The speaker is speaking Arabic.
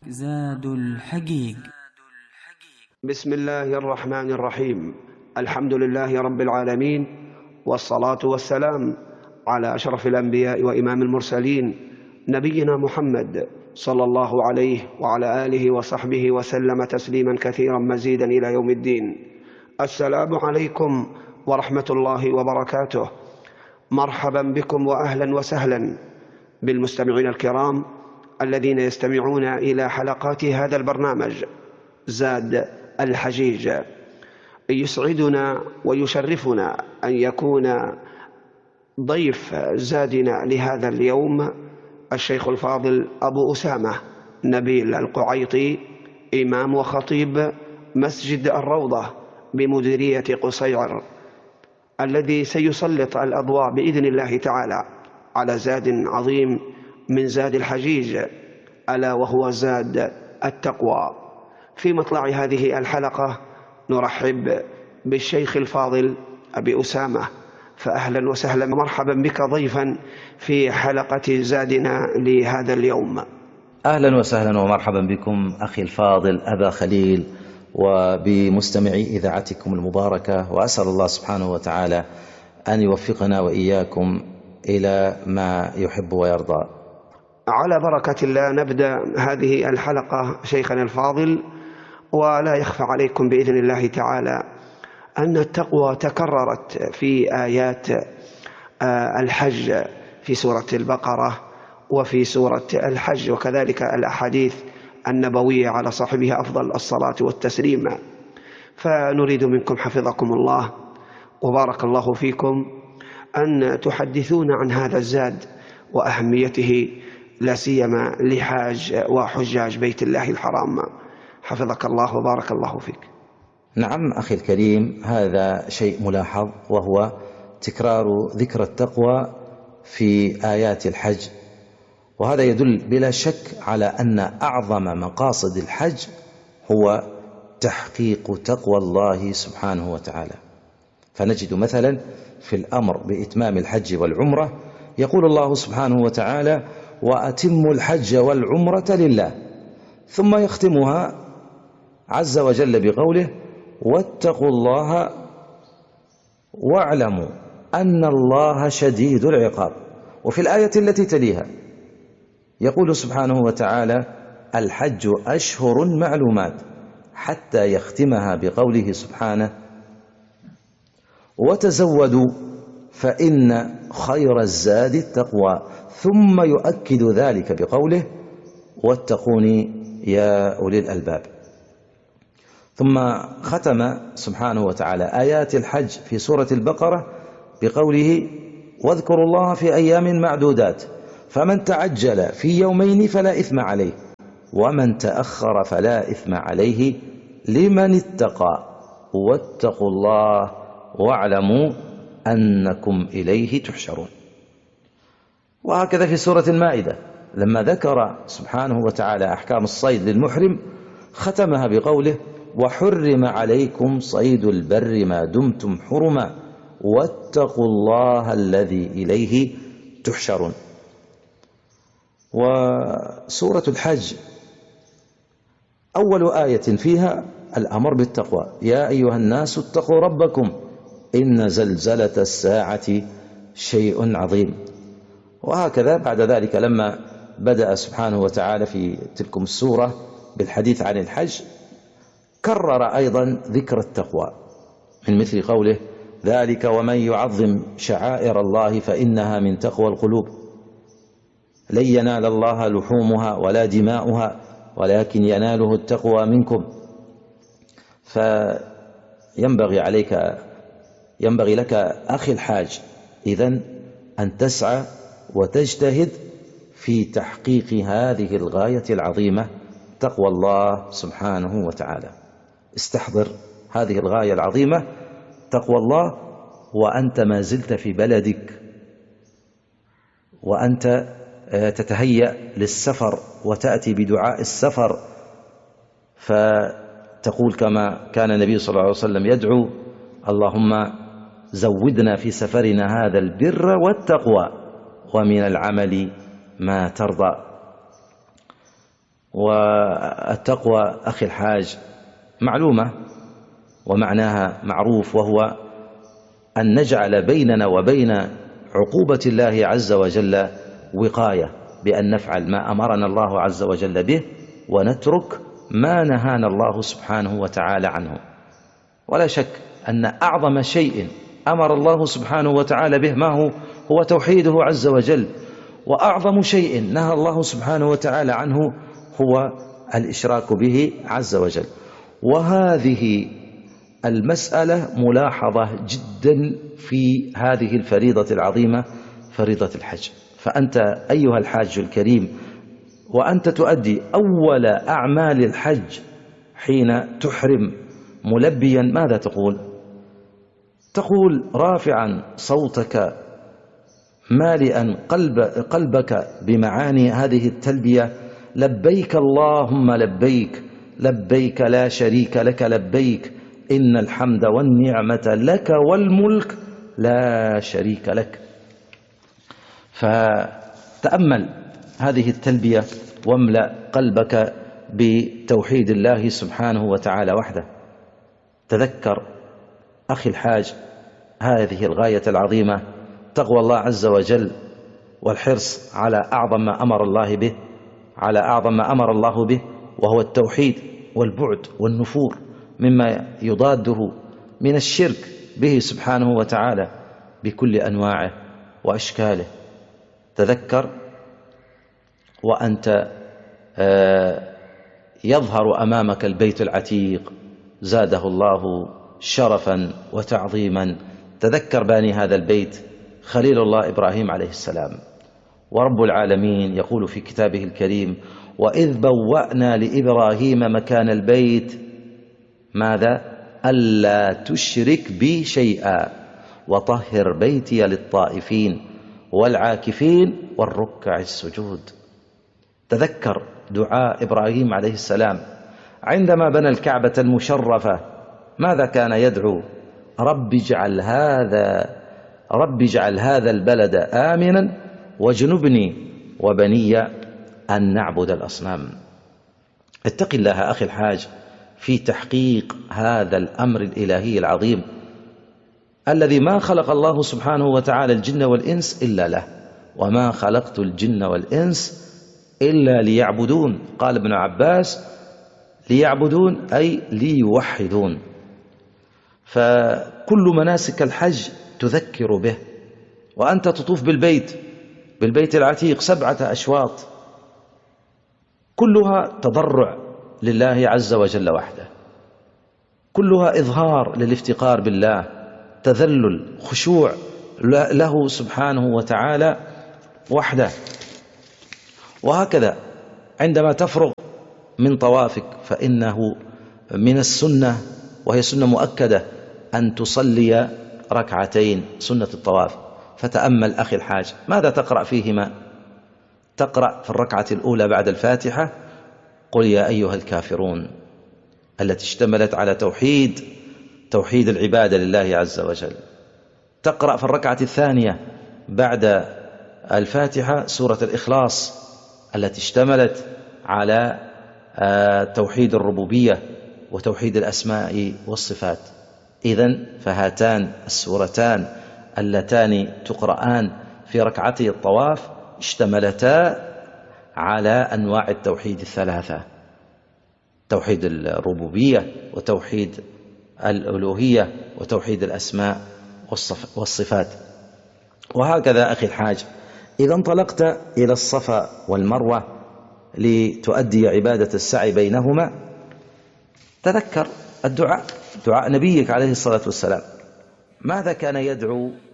زاد الحقيق. بسم الله الرحمن الرحيم. الحمد لله رب العالمين، والصلاة والسلام على أشرف الأنبياء وإمام المرسلين نبينا محمد صلى الله عليه وعلى آله وصحبه وسلم تسليما كثيرا مزيدا إلى يوم الدين. السلام عليكم ورحمة الله وبركاته. مرحبا بكم وأهلا وسهلا بالمستمعين الكرام الذين يستمعون إلى حلقات هذا البرنامج زاد الحجيج. يسعدنا ويشرفنا أن يكون ضيف زادنا لهذا اليوم الشيخ الفاضل أبو أسامة نبيل القعيطي، إمام وخطيب مسجد الروضة بمديرية قصير، الذي سيسلط الأضواء بإذن الله تعالى على زاد عظيم من زاد الحجيج، ألا وهو زاد التقوى. في مطلع هذه الحلقة نرحب بالشيخ الفاضل أبي أسامة، فأهلا وسهلا مرحبا بك ضيفا في حلقة زادنا لهذا اليوم. أهلا وسهلا ومرحبا بكم أخي الفاضل أبا خليل وبمستمعي إذاعتكم المباركة، وأسأل الله سبحانه وتعالى أن يوفقنا وإياكم إلى ما يحب ويرضى. على بركة الله نبدأ هذه الحلقة شيخنا الفاضل، ولا يخفى عليكم بإذن الله تعالى أن التقوى تكررت في آيات الحج في سورة البقرة وفي سورة الحج، وكذلك الأحاديث النبوية على صاحبها أفضل الصلاة والتسليم. فنريد منكم حفظكم الله وبارك الله فيكم أن تحدثون عن هذا الزاد وأهميته، لا سيما لحاج وحجاج بيت الله الحرام. حفظك الله وبارك الله فيك. نعم أخي الكريم، هذا شيء ملاحظ، وهو تكرار ذكر التقوى في آيات الحج، وهذا يدل بلا شك على أن أعظم مقاصد الحج هو تحقيق تقوى الله سبحانه وتعالى. فنجد مثلا في الأمر بإتمام الحج والعمرة يقول الله سبحانه وتعالى: وأتموا الحج والعمرة لله، ثم يختمها عز وجل بقوله: واتقوا الله واعلموا أن الله شديد العقاب. وفي الآية التي تليها يقول سبحانه وتعالى: الحج أشهر معلومات، حتى يختمها بقوله سبحانه: وتزودوا فإن خير الزاد التقوى، ثم يؤكد ذلك بقوله: واتقوني يا أولي الألباب. ثم ختم سبحانه وتعالى آيات الحج في سورة البقرة بقوله: واذكروا الله في أيام معدودات، فمن تعجل في يومين فلا إثم عليه، ومن تأخر فلا إثم عليه، لمن اتقى، واتقوا الله واعلموا أنكم إليه تحشرون. وهكذا في سورة المائدة لما ذكر سبحانه وتعالى أحكام الصيد للمحرم ختمها بقوله: وحرم عليكم صيد البر ما دمتم حرما، واتقوا الله الذي إليه تحشرون. وسورة الحج أول آية فيها الأمر بالتقوى: يا أيها الناس اتقوا ربكم إن زلزلة الساعة شيء عظيم. وهكذا بعد ذلك لما بدأ سبحانه وتعالى في تلكم السورة بالحديث عن الحج كرر أيضا ذكر التقوى، من مثل قوله: ذلك ومن يعظم شعائر الله فإنها من تقوى القلوب، لن ينال الله لحومها ولا دماؤها ولكن يناله التقوى منكم. ينبغي لك أخي الحاج إذن أن تسعى وتجتهد في تحقيق هذه الغاية العظيمة، تقوى الله سبحانه وتعالى. استحضر هذه الغاية العظيمة، تقوى الله، وأنت ما زلت في بلدك، وأنت تتهيأ للسفر وتأتي بدعاء السفر، فتقول كما كان النبي صلى الله عليه وسلم يدعو: اللهم زودنا في سفرنا هذا البر والتقوى ومن العمل ما ترضى. والتقوى أخي الحاج معلومة ومعناها معروف، وهو أن نجعل بيننا وبين عقوبة الله عز وجل وقاية، بأن نفعل ما أمرنا الله عز وجل به ونترك ما نهانا الله سبحانه وتعالى عنه. ولا شك أن أعظم شيء أمر الله سبحانه وتعالى به ما هو توحيده عز وجل، وأعظم شيء نهى الله سبحانه وتعالى عنه هو الإشراك به عز وجل. وهذه المسألة ملاحظة جدا في هذه الفريضة العظيمة، فريضة الحج. فأنت أيها الحاج الكريم وأنت تؤدي أول أعمال الحج حين تحرم ملبيا ماذا تقول؟ تقول رافعا صوتك مالئا قلبك بمعاني هذه التلبية: لبيك اللهم لبيك، لبيك لا شريك لك لبيك، إن الحمد والنعمة لك والملك لا شريك لك. فتأمل هذه التلبية واملأ قلبك بتوحيد الله سبحانه وتعالى وحده. تذكر أخي الحاج هذه الغاية العظيمة، تقوى الله عز وجل والحرص على أعظم ما أمر الله به، على أعظم ما أمر الله به، وهو التوحيد، والبعد والنفور مما يضاده من الشرك به سبحانه وتعالى بكل أنواعه وأشكاله. تذكر وأنت يظهر أمامك البيت العتيق زاده الله شرفا وتعظيما. تذكر باني هذا البيت خليل الله إبراهيم عليه السلام، ورب العالمين يقول في كتابه الكريم: وإذ بوأنا لإبراهيم مكان البيت ماذا؟ ألا تشرك بي شيئا وطهر بيتي للطائفين والعاكفين والركع السجود. تذكر دعاء إبراهيم عليه السلام عندما بنى الكعبة المشرفة، ماذا كان يدعو؟ رب اجعل هذا البلد آمنا واجنبني وبني أن نعبد الأصنام. اتق الله أخي الحاج في تحقيق هذا الأمر الإلهي العظيم الذي ما خلق الله سبحانه وتعالى الجن والإنس إلا له، وما خلقت الجن والإنس إلا ليعبدون. قال ابن عباس: ليعبدون أي ليوحدون. فكل مناسك الحج تذكر به، وأنت تطوف بالبيت العتيق 7 أشواط كلها تضرع لله عز وجل وحده، كلها إظهار للافتقار بالله، تذلل، خشوع له سبحانه وتعالى وحده. وهكذا عندما تفرغ من طوافك فإنه من السنة، وهي سنة مؤكدة، أن تصلي 2 سنة الطواف. فتأمل أخي الحاج ماذا تقرأ فيهما؟ تقرأ في الركعة الأولى بعد الفاتحة: قل يا أيها الكافرون، التي اشتملت على توحيد العبادة لله عز وجل. تقرأ في الركعة الثانية بعد الفاتحة سورة الإخلاص، التي اشتملت على توحيد الربوبية وتوحيد الأسماء والصفات. إذن فهاتان السورتان اللتان تقرآن في ركعتي الطواف اشتملتا على أنواع التوحيد 3: توحيد الربوبية وتوحيد الألوهية وتوحيد الأسماء والصفات. وهكذا أخي الحاج إذا انطلقت إلى الصفا والمروة لتؤدي عبادة السعي بينهما، تذكر دعاء نبيك عليه الصلاة والسلام. ماذا كان يدعو